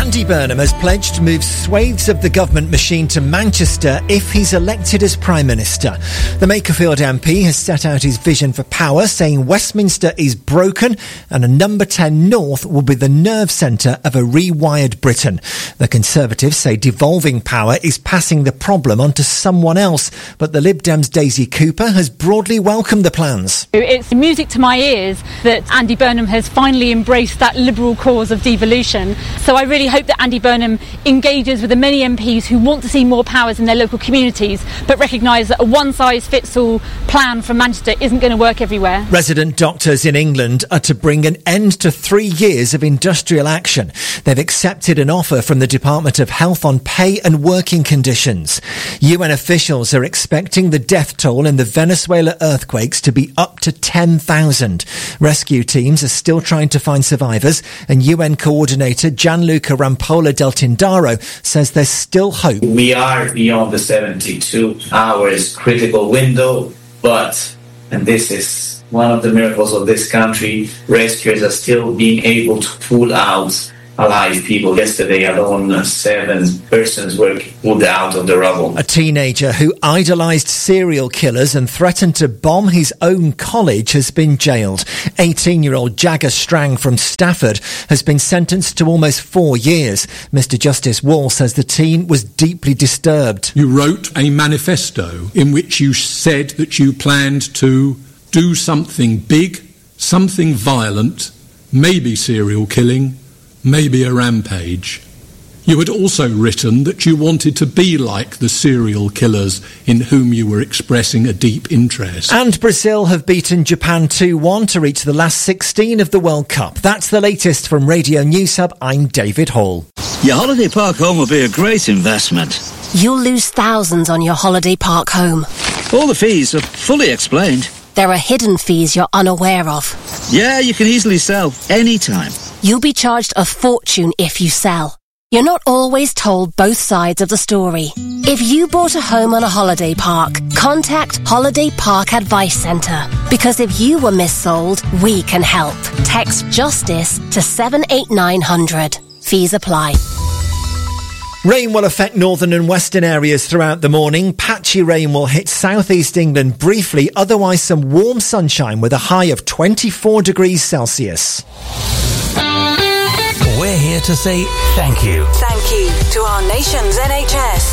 Andy Burnham has pledged to move swathes of the government machine to Manchester if he's elected as Prime Minister. The Makerfield MP has set out his vision for power, saying Westminster is broken and a number 10 North will be the nerve centre of a rewired Britain. The Conservatives say devolving power is passing the problem onto someone else, but the Lib Dems' Daisy Cooper has broadly welcomed the plans. It's music to my ears that Andy Burnham has finally embraced that liberal cause of devolution. So I really hope that Andy Burnham engages with the many MPs who want to see more powers in their local communities, but recognise that a one-size-fits-all plan from Manchester isn't going to work everywhere. Resident doctors in England are to bring an end to 3 years of industrial action. They've accepted an offer from the Department of Health on pay and working conditions. UN officials are expecting the death toll in the Venezuela earthquakes to be up to 10,000. Rescue teams are still trying to find survivors, and UN coordinator Gianluca Rampolla del Tindaro says there's still hope. We are beyond the 72 hours critical window, but, and this is one of the miracles of this country, rescuers are still being able to pull out alive people. Yesterday alone, 7 persons were pulled out of the rubble. A teenager who idolised serial killers and threatened to bomb his own college has been jailed. 18-year-old Jagger Strang from Stafford has been sentenced to almost 4 years. Mr Justice Wall says the teen was deeply disturbed. You wrote a manifesto in which you said that you planned to do something big, something violent, maybe serial killing, maybe a rampage. You had also written that you wanted to be like the serial killers in whom you were expressing a deep interest. And Brazil have beaten Japan 2-1 to reach the last 16 of the World Cup. That's the latest from Radio News Hub. I'm David Hall. Your holiday park home will be a great investment. You'll lose thousands on your holiday park home. All the fees are fully explained. There are hidden fees you're unaware of. Yeah, you can easily sell anytime. You'll be charged a fortune if you sell. You're not always told both sides of the story. If you bought a home on a holiday park, contact Holiday Park Advice Centre. Because if you were missold, we can help. Text JUSTICE to 78900. Fees apply. Rain will affect northern and western areas throughout the morning. Patchy rain will hit southeast England briefly, otherwise some warm sunshine with a high of 24 degrees Celsius. We're here to say thank you. Thank you to our nation's NHS.